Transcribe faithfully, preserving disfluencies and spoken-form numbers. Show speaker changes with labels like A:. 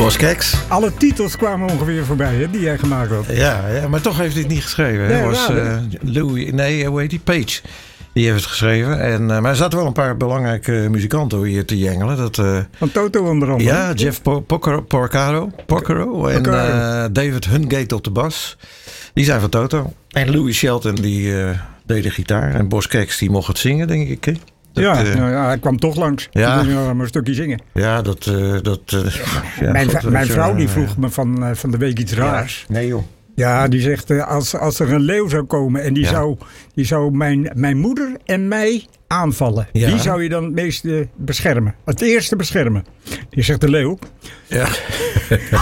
A: Boz Scaggs.
B: Alle titels kwamen ongeveer voorbij, hè, die jij gemaakt had.
A: Ja, ja, maar toch heeft hij het niet geschreven. Hij
B: Nee,
A: was uh, Louis, nee, hoe heet die? Page. Die heeft het geschreven. En, uh, maar er zaten wel een paar belangrijke muzikanten hier te jengelen. Dat, uh,
B: Van Toto onder andere.
A: Ja, Jeff Porcaro, Porcaro, Porcaro en uh, David Hungate op de bas. Die zijn van Toto. En Louis Shelton die uh, deed de gitaar. En Boz Scaggs die mocht het zingen, denk ik. Hè? Dat,
B: ja,
A: uh,
B: nou ja, hij kwam toch langs.
A: Ja.
B: Ik wilde maar een stukje zingen.
A: Ja, dat... Uh, dat uh, ja,
B: mijn
A: God,
B: mijn
A: je,
B: vrouw die
A: uh,
B: vroeg me van, uh, van de week iets raars.
A: Ja, nee joh.
B: Ja, die zegt uh, als, als er een leeuw zou komen en die
A: Ja.
B: zou, die zou mijn, mijn moeder en mij aanvallen.
A: Ja.
B: Wie zou je dan het meeste beschermen? Het eerste beschermen. Die zegt de leeuw.
A: Ja.